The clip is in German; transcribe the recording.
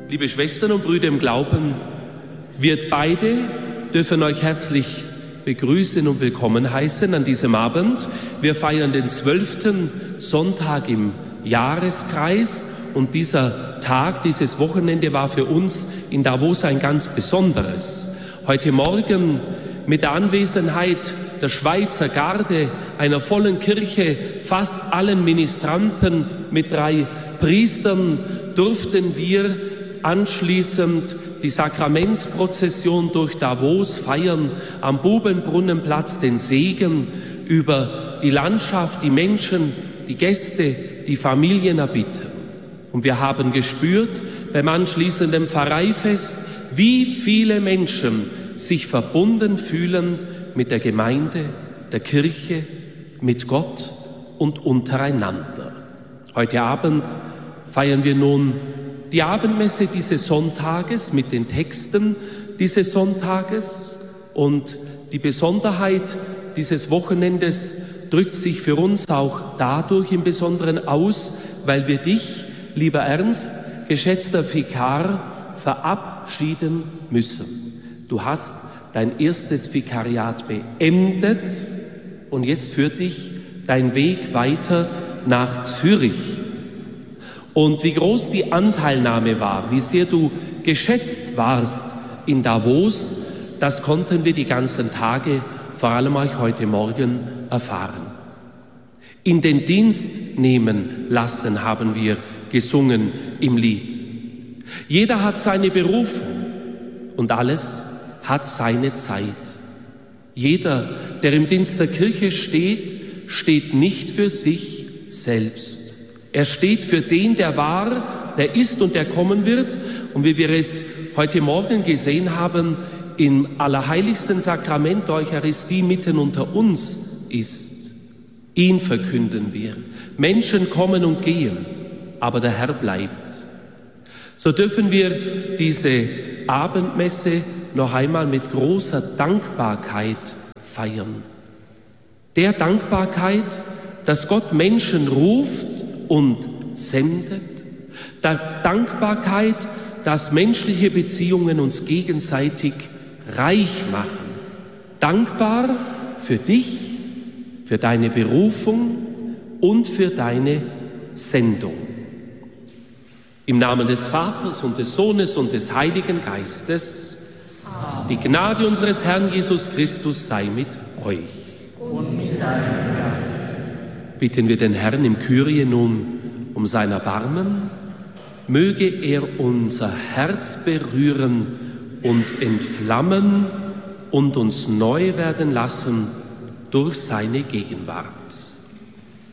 Liebe Schwestern und Brüder im Glauben, wir beide dürfen euch herzlich begrüßen und willkommen heißen an diesem Abend. Wir feiern den 12. Sonntag im Jahreskreis und dieser Tag, dieses Wochenende war für uns in Davos ein ganz besonderes. Heute Morgen mit der Anwesenheit der Schweizer Garde, einer vollen Kirche, fast allen Ministranten mit 3 Priestern, durften wir anschließend die Sakramentsprozession durch Davos feiern, am Bubenbrunnenplatz den Segen über die Landschaft, die Menschen, die Gäste, die Familien erbitten. Und wir haben gespürt beim anschließenden Pfarreifest, wie viele Menschen sich verbunden fühlen mit der Gemeinde, der Kirche, mit Gott und untereinander. Heute Abend feiern wir nun die Abendmesse dieses Sonntages mit den Texten dieses Sonntages, und die Besonderheit dieses Wochenendes drückt sich für uns auch dadurch im Besonderen aus, weil wir dich, lieber Ernst, geschätzter Vikar, verabschieden müssen. Du hast dein erstes Vikariat beendet und jetzt führt dich dein Weg weiter nach Zürich. Und wie groß die Anteilnahme war, wie sehr du geschätzt warst in Davos, das konnten wir die ganzen Tage, vor allem auch heute Morgen, erfahren. In den Dienst nehmen lassen, haben wir gesungen im Lied. Jeder hat seine Berufung und alles hat seine Zeit. Jeder, der im Dienst der Kirche steht, steht nicht für sich selbst. Er steht für den, der war, der ist und der kommen wird. Und wie wir es heute Morgen gesehen haben, im allerheiligsten Sakrament der Eucharistie mitten unter uns ist. Ihn verkünden wir. Menschen kommen und gehen, aber der Herr bleibt. So dürfen wir diese Abendmesse noch einmal mit großer Dankbarkeit feiern. Der Dankbarkeit, dass Gott Menschen ruft und sendet, der Dankbarkeit, dass menschliche Beziehungen uns gegenseitig reich machen. Dankbar für dich, für deine Berufung und für deine Sendung. Im Namen des Vaters und des Sohnes und des Heiligen Geistes, Amen. Die Gnade unseres Herrn Jesus Christus sei mit euch. Und mit deinem Geist. Bitten wir den Herrn im Kyrie nun um sein Erbarmen. Möge er unser Herz berühren und entflammen und uns neu werden lassen durch seine Gegenwart.